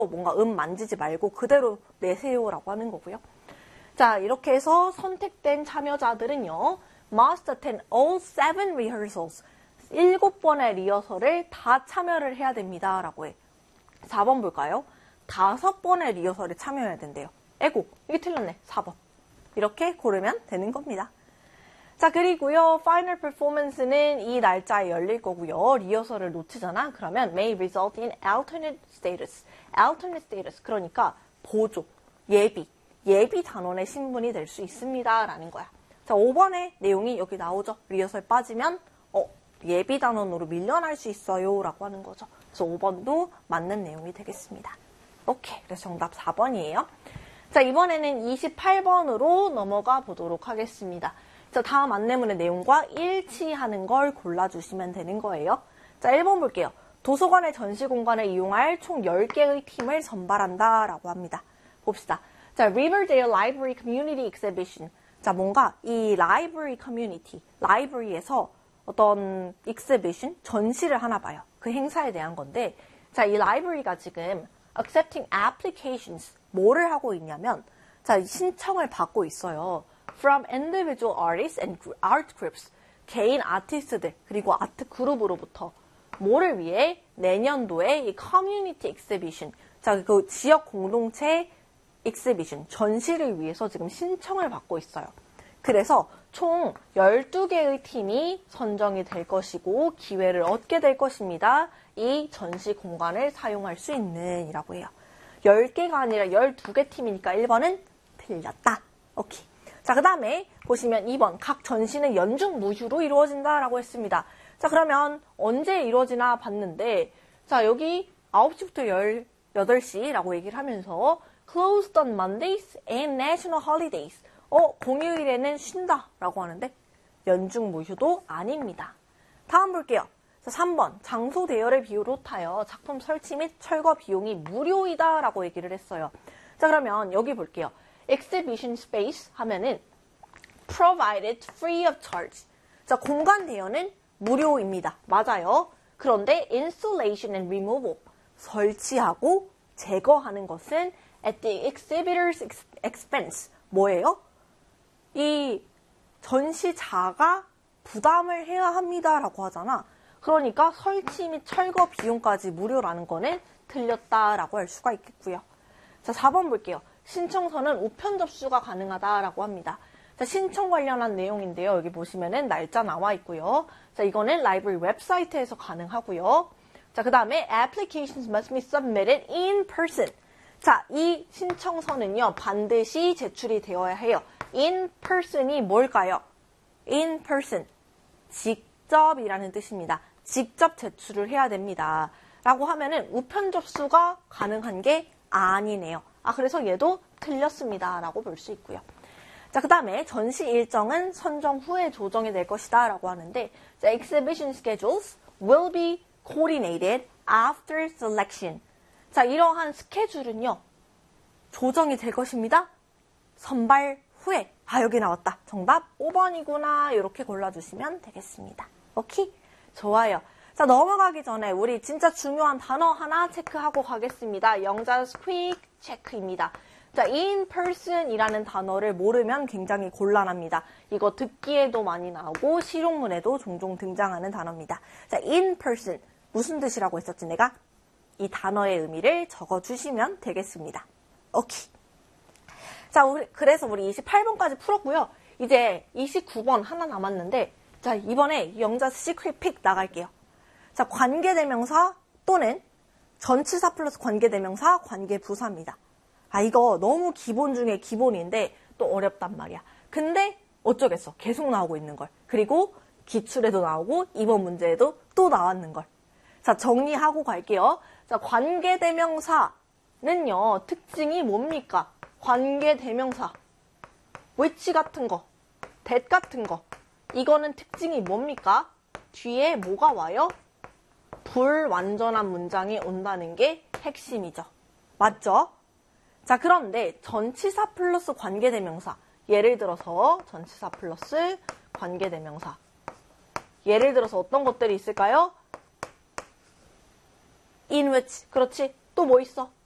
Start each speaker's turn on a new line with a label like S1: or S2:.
S1: 뭔가 만지지 말고 그대로 내세요라고 하는 거고요. 자, 이렇게 해서 선택된 참여자들은요. must attend all 7 rehearsals. 7번의 리허설을 다 참여를 해야 됩니다. 라고 해. 4번 볼까요? 5번의 리허설에 참여해야 된대요. 에고, 이게 틀렸네. 4번. 이렇게 고르면 되는 겁니다. 자, 그리고요. 파이널 퍼포먼스는 이 날짜에 열릴 거고요. 리허설을 놓치잖아. 그러면 may result in alternate status. alternate status. 그러니까 보조, 예비 단원의 신분이 될 수 있습니다. 라는 거야. 자, 5번의 내용이 여기 나오죠. 리허설 빠지면 예비 단원으로 밀려날 수 있어요. 라고 하는 거죠. 그래서 5번도 맞는 내용이 되겠습니다. 오케이. 그래서 정답 4번이에요. 자, 이번에는 28번으로 넘어가 보도록 하겠습니다. 자, 다음 안내문의 내용과 일치하는 걸 골라주시면 되는 거예요. 자, 1번 볼게요. 도서관의 전시 공간을 이용할 총 10개의 팀을 선발한다 라고 합니다. 봅시다. 자, Riverdale Library Community Exhibition. 자, 뭔가 이 library community, library에서 어떤 exhibition, 전시를 하나 봐요. 그 행사에 대한 건데, 자, 이 library가 지금 accepting applications, 뭐를 하고 있냐면, 자, 신청을 받고 있어요. From individual artists and art groups, 개인 아티스트들, 그리고 아트 그룹으로부터 뭐를 위해 내년도에 이 community exhibition, 자, 그 지역 공동체 exhibition, 전시를 위해서 지금 신청을 받고 있어요. 그래서 총 12개의 팀이 선정이 될 것이고 기회를 얻게 될 것입니다. 이 전시 공간을 사용할 수 있는 이라고 해요. 10개가 아니라 12개 팀이니까 1번은 틀렸다. 오케이. 자, 그 다음에 보시면 2번 각 전시는 연중 무휴로 이루어진다라고 했습니다. 자, 그러면 언제 이루어지나 봤는데 자, 여기 9시부터 18시라고 얘기를 하면서 closed on Mondays and national holidays. 공휴일에는 쉰다라고 하는데 연중 무휴도 아닙니다. 다음 볼게요. 자, 3번 장소 대여를 비유로 하여 작품 설치 및 철거 비용이 무료이다라고 얘기를 했어요. 자, 그러면 여기 볼게요. exhibition space 하면은 provided free of charge. 자, 공간 대여는 무료입니다. 맞아요. 그런데 installation and removal, 설치하고 제거하는 것은 at the exhibitor's expense. 뭐예요? 이 전시자가 부담을 해야 합니다라고 하잖아. 그러니까 설치 및 철거 비용까지 무료라는 거는 틀렸다라고 할 수가 있겠고요. 자, 4번 볼게요. 신청서는 우편 접수가 가능하다라고 합니다. 자, 신청 관련한 내용인데요. 여기 보시면은 날짜 나와 있고요. 자, 이거는 라이브러리 웹사이트에서 가능하고요. 자, 그 다음에 applications must be submitted in person. 자, 이 신청서는요, 반드시 제출이 되어야 해요. in person이 뭘까요? in person. 직접이라는 뜻입니다. 직접 제출을 해야 됩니다. 라고 하면은 우편 접수가 가능한 게 아니네요. 그래서 얘도 틀렸습니다. 라고 볼 수 있고요. 자, 그 다음에 전시 일정은 선정 후에 조정이 될 것이다. 라고 하는데, 자, exhibition schedules will be coordinated after selection. 자, 이러한 스케줄은요, 조정이 될 것입니다. 선발 후에. 여기 나왔다. 정답 5번이구나. 이렇게 골라주시면 되겠습니다. 오케이? 좋아요. 자, 넘어가기 전에 우리 진짜 중요한 단어 하나 체크하고 가겠습니다. 영자 quick 체크입니다. 자, in person이라는 단어를 모르면 굉장히 곤란합니다. 이거 듣기에도 많이 나오고 실용문에도 종종 등장하는 단어입니다. 자, in person. 무슨 뜻이라고 했었지 내가? 이 단어의 의미를 적어주시면 되겠습니다. 오케이. 자, 그래서 우리 28번까지 풀었고요. 이제 29번 하나 남았는데, 자, 이번에 영자 시크릿 픽 나갈게요. 자, 관계대명사 또는 전치사 플러스 관계대명사, 관계부사입니다. 이거 너무 기본 중에 기본인데 또 어렵단 말이야. 근데 어쩌겠어. 계속 나오고 있는 걸. 그리고 기출에도 나오고 이번 문제에도 또 나왔는 걸. 자, 정리하고 갈게요. 자, 관계대명사는요, 특징이 뭡니까? 관계대명사, which 같은 거, that 같은 거, 이거는 특징이 뭡니까? 뒤에 뭐가 와요? 불완전한 문장이 온다는 게 핵심이죠. 맞죠? 자, 그런데 전치사 플러스 관계대명사, 예를 들어서 전치사 플러스 관계대명사, 예를 들어서 어떤 것들이 있을까요? in which, 그렇지. 또 뭐 있어?